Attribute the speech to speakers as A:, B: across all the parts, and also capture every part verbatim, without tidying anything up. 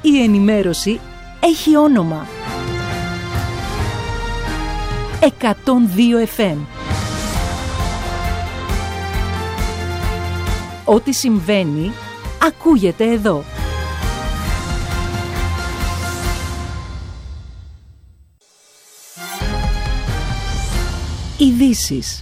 A: η ενημέρωση έχει όνομα. εκατόν δύο εφ εμ. Ό,τι συμβαίνει, ακούγεται εδώ. Ειδήσεις.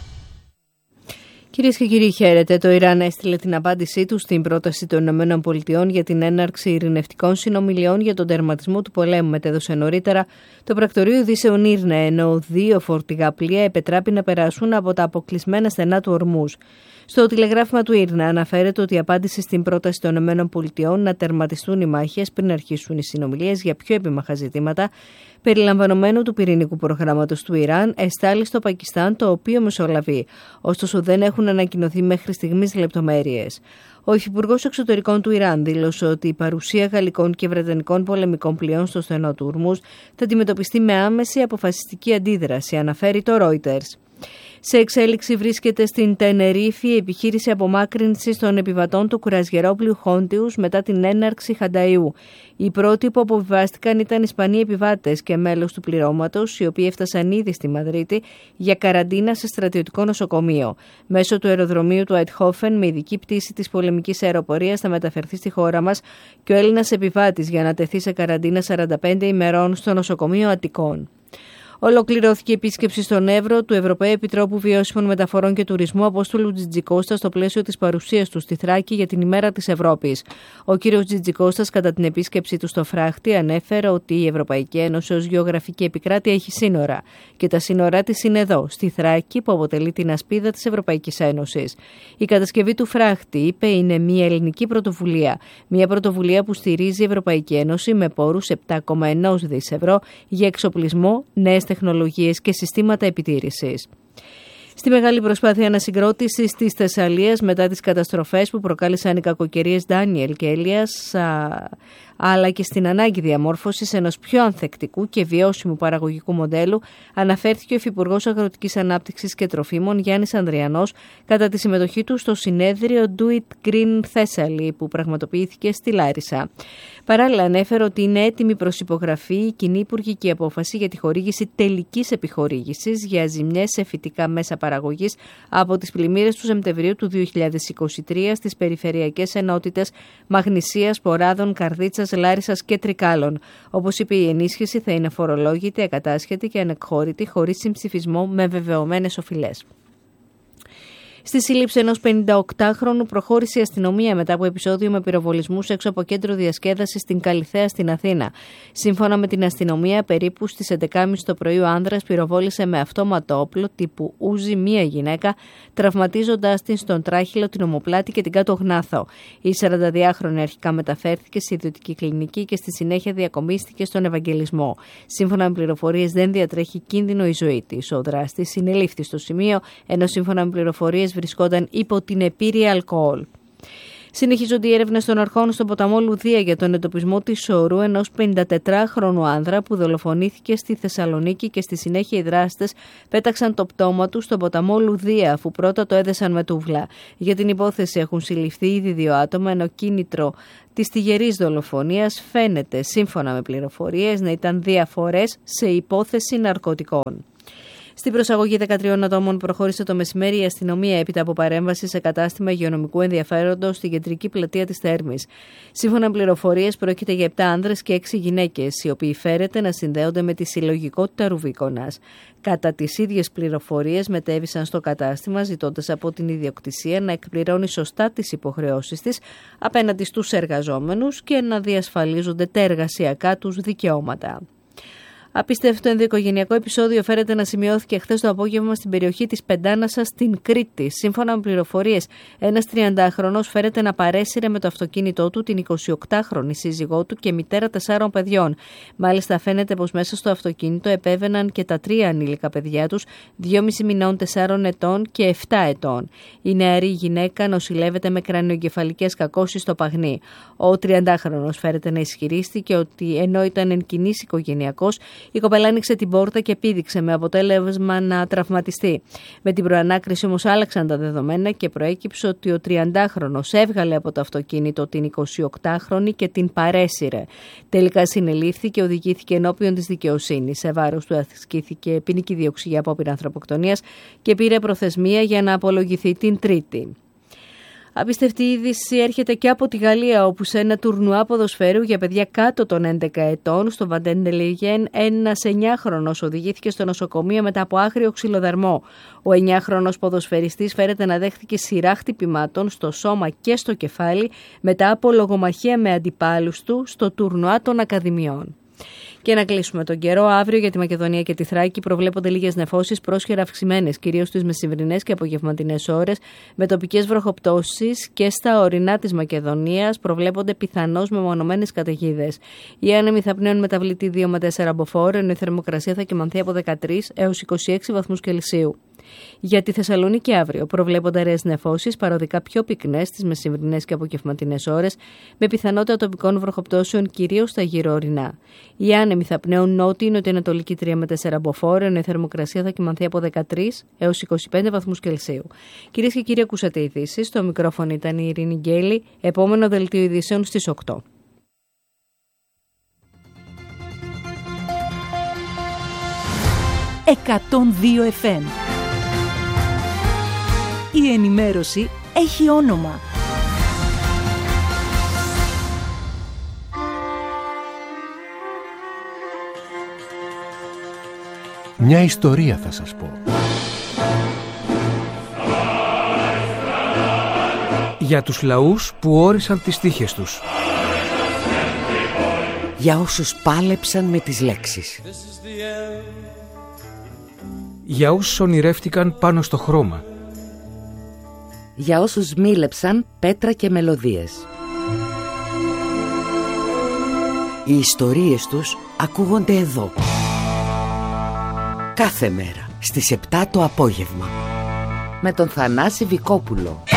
B: Κυρίες και κύριοι, χαίρετε. Το Ιράν έστειλε την απάντησή του στην πρόταση των ΗΠΑ για την έναρξη ειρηνευτικών συνομιλιών για τον τερματισμό του πολέμου. Μετέδωσε νωρίτερα το πρακτορείο ειδήσεων Ίρνα, ενώ δύο φορτηγά πλοία επετράπη να περάσουν από τα αποκλεισμένα στενά του Ορμούζ. Στο τηλεγράφημα του Ίρνα αναφέρεται ότι η απάντηση στην πρόταση των ΗΠΑ να τερματιστούν οι μάχες πριν αρχίσουν οι συνομιλίες για πιο επίμαχα ζητήματα, περιλαμβανομένου του πυρηνικού προγράμματος του Ιράν, εστάλει στο Πακιστάν, το οποίο μεσολαβεί. Ωστόσο, δεν έχουν ανακοινωθεί μέχρι στιγμής λεπτομέρειες. Ο Υφυπουργός Εξωτερικών του Ιράν δήλωσε ότι η παρουσία γαλλικών και βρετανικών πολεμικών πλοίων στο στενό του Ορμούζ θα αντιμετωπιστεί με άμεση αποφασιστική αντίδραση, αναφέρει το Reuters. Σε εξέλιξη βρίσκεται στην Τενερίφη η επιχείρηση απομάκρυνσης των επιβατών του κουρασγερόπλοιου Χόντιους μετά την έναρξη Χανταϊού. Οι πρώτοι που αποβιβάστηκαν ήταν Ισπανοί επιβάτες και μέλος του πληρώματος, οι οποίοι έφτασαν ήδη στη Μαδρίτη για καραντίνα σε στρατιωτικό νοσοκομείο. Μέσω του αεροδρομίου του Αιτχόφεν, με ειδική πτήση της πολεμικής αεροπορίας, θα μεταφερθεί στη χώρα μας και ο Έλληνας επιβάτης για να τεθεί σε καραντίνα σαράντα πέντε ημερών στο νοσοκομείο Αττικών. Ολοκληρώθηκε η επίσκεψη στον Εύρο του Ευρωπαίου Επιτρόπου Βιώσιμων Μεταφορών και Τουρισμού Απόστολου Τζιτζικώστα στο πλαίσιο της παρουσίας του στη Θράκη για την ημέρα της Ευρώπης. Ο κύριος Τζιτζικώστας, κατά την επίσκεψή του στο Φράχτη, ανέφερε ότι η Ευρωπαϊκή Ένωση ως γεωγραφική επικράτεια έχει σύνορα και τα σύνορά της είναι εδώ, στη Θράκη, που αποτελεί την ασπίδα της Ευρωπαϊκής Ένωσης. Η κατασκευή του Φράχτη, είπε, είναι μια ελληνική πρωτοβουλία. Μια πρωτοβουλία που στηρίζει η Ευρωπαϊκή Ένωση με πόρους επτά κόμμα ένα δισεκατομμύρια ευρώ για εξοπλισμό, νέες τεχνολογίες και συστήματα επιτήρησης. Στη μεγάλη προσπάθεια ανασυγκρότησης της Θεσσαλίας μετά τις καταστροφές που προκάλεσαν οι κακοκαιρίες Ντάνιελ και Έλιας, αλλά και στην ανάγκη διαμόρφωσης ενός πιο ανθεκτικού και βιώσιμου παραγωγικού μοντέλου, αναφέρθηκε ο Υφυπουργός Αγροτικής Ανάπτυξης και Τροφίμων Γιάννης Ανδριανός κατά τη συμμετοχή του στο συνέδριο Do It Green Thessaly που πραγματοποιήθηκε στη Λάρισα. Παράλληλα, ανέφερε ότι είναι έτοιμη προς υπογραφή η κοινή υπουργική απόφαση για τη χορήγηση τελικής επιχορήγησης για ζημιές σε φυτικά μέσα παραγωγής από τις πλημμύρες του Σεπτεμβρίου του δύο χιλιάδες είκοσι τρία στις περιφερειακές ενότητες Μαγνησίας, Ποράδων, Καρδίτσας, Λάρισσας και Τρικάλων. Όπως είπε, η ενίσχυση θα είναι φορολόγητη, ακατάσχετη και ανεκχώρητη, χωρίς συμψηφισμό, με βεβαιωμένες οφειλές. Στη σύλληψη ενός πενηνταοκτάχρονου προχώρησε η αστυνομία μετά από επεισόδιο με πυροβολισμούς έξω από κέντρο διασκέδασης στην Καλιθέα στην Αθήνα. Σύμφωνα με την αστυνομία, περίπου στις έντεκα και μισή το πρωί ο άνδρας πυροβόλησε με αυτόματο όπλο τύπου Ούζι μία γυναίκα, τραυματίζοντάς την στον τράχυλο, την ομοπλάτη και την κάτω γνάθο. Η σαρανταδυάχρονη αρχικά μεταφέρθηκε σε ιδιωτική κλινική και στη συνέχεια διακομίστηκε στον Ευαγγελισμό. Σύμφωνα με πληροφορίες, δεν διατρέχει κίνδυνο η ζωή της. Ο δράστης συνελήφθη στο σημείο, ενώ σύμφωνα με πληροφορίες βρισκόταν υπό την επίρρεια αλκοόλ. Συνεχίζονται οι έρευνες των αρχών στον ποταμό Λουδία για τον εντοπισμό της σωρού ενός πενηντατετράχρονου άνδρα που δολοφονήθηκε στη Θεσσαλονίκη και στη συνέχεια οι δράστες πέταξαν το πτώμα του στον ποταμό Λουδία, αφού πρώτα το έδεσαν με τούβλα. Για την υπόθεση έχουν συλληφθεί ήδη δύο άτομα, ενώ κίνητρο της τυγερής δολοφονίας φαίνεται, σύμφωνα με πληροφορίες, να ήταν διαφορές σε υπόθεση ναρκωτικών. Στην προσαγωγή δεκατρείων ατόμων προχώρησε το μεσημέρι η αστυνομία έπειτα από παρέμβαση σε κατάστημα υγειονομικού ενδιαφέροντος στην κεντρική πλατεία της Θέρμης. Σύμφωνα με πληροφορίες, πρόκειται για επτά άνδρες και έξι γυναίκες, οι οποίοι φέρεται να συνδέονται με τη συλλογικότητα Ρουβίκονας. Κατά τις ίδιες πληροφορίες, μετέβησαν στο κατάστημα ζητώντας από την ιδιοκτησία να εκπληρώνει σωστά τις υποχρεώσεις της απέναντι στους εργαζόμενους και να διασφαλίζονται τα εργασιακά τους δικαιώματα. Απίστευτο ενδοοικογενειακό επεισόδιο φέρεται να σημειώθηκε χθες το απόγευμα στην περιοχή της Πεντάνασας στην Κρήτη. Σύμφωνα με πληροφορίες, ένας τριαντάχρονος φέρεται να παρέσυρε με το αυτοκίνητό του την εικοσιοκτάχρονη σύζυγό του και μητέρα τεσσάρων παιδιών. Μάλιστα, φαίνεται πως μέσα στο αυτοκίνητο επέβαιναν και τα τρία ανήλικα παιδιά τους, δυόμισι μηνών, τεσσάρων ετών και επτά ετών. Η νεαρή γυναίκα νοσηλεύεται με κρανιογκεφαλικές κακώσεις στο Παγνί. Ο τριαντάχρονος φέρεται να ισχυρίστηκε ότι ενώ ήταν εν κινήσει οικογενειακός, Η κοπέλα άνοιξε την πόρτα και πήδηξε, με αποτέλεσμα να τραυματιστεί. Με την προανάκριση όμως άλλαξαν τα δεδομένα και προέκυψε ότι ο τριαντάχρονος έβγαλε από το αυτοκίνητο την εικοσιοκτάχρονη και την παρέσυρε. Τελικά συνελήφθη και οδηγήθηκε ενώπιον της δικαιοσύνης. Σε βάρος του ασκήθηκε ποινική δίωξη για απόπειρα ανθρωποκτονίας και πήρε προθεσμία για να απολογηθεί την Τρίτη. Απίστευτη είδηση έρχεται και από τη Γαλλία, όπου σε ένα τουρνουά ποδοσφαίρου για παιδιά κάτω των έντεκα ετών στο Βαντεντελεγέν, ένας εννιάχρονος οδηγήθηκε στο νοσοκομείο μετά από άγριο ξυλοδαρμό. Ο εννιάχρονος ποδοσφαιριστής φέρεται να δέχθηκε σειρά χτυπημάτων στο σώμα και στο κεφάλι μετά από λογομαχία με αντιπάλους του στο τουρνουά των Ακαδημιών. Και να κλείσουμε τον καιρό. Αύριο για τη Μακεδονία και τη Θράκη προβλέπονται λίγες νεφώσεις, πρόσχερα αυξημένες, κυρίως στις μεσημβρινές και απογευματινές ώρες, με τοπικές βροχοπτώσεις, και στα ορεινά της Μακεδονίας προβλέπονται πιθανώς μεμονωμένες καταιγίδες. Οι άνεμοι θα πνέουν μεταβλητή δύο με τέσσερα μποφόρ, ενώ η θερμοκρασία θα κυμανθεί από δεκατρείς έως είκοσι έξι βαθμούς Κελσίου. Για τη Θεσσαλονίκη αύριο προβλέπονται αραιές νεφώσεις, παροδικά πιο πυκνές στις μεσημβρινές και απογευματινές ώρες, με πιθανότητα τοπικών βροχοπτώσεων κυρίως στα γύρω-ορεινά. Οι άνεμοι θα πνέουν νότιοι, νοτιοανατολική τρία με τέσσερα μποφόρ, ενώ η θερμοκρασία θα κυμανθεί από δεκατρείς έως είκοσι πέντε βαθμούς Κελσίου. Κυρίες και κύριοι, ακούσατε ειδήσεις. Στο μικρόφωνο ήταν η Ειρήνη Γκέλη. Επόμενο δελτίο ειδήσεων στις οκτώ.
A: εκατόν δύο εφ εμ. Η ενημέρωση έχει όνομα.
C: Μια ιστορία θα σας πω. Για τους λαούς που όρισαν τις τύχες τους.
D: Για όσους πάλεψαν με τις λέξεις.
C: Για όσους ονειρεύτηκαν πάνω στο χρώμα.
D: Για όσους μίλεψαν πέτρα και μελωδίες. Οι ιστορίες τους ακούγονται εδώ. Κάθε μέρα στις επτά το απόγευμα. Με τον Θανάση Βικόπουλο.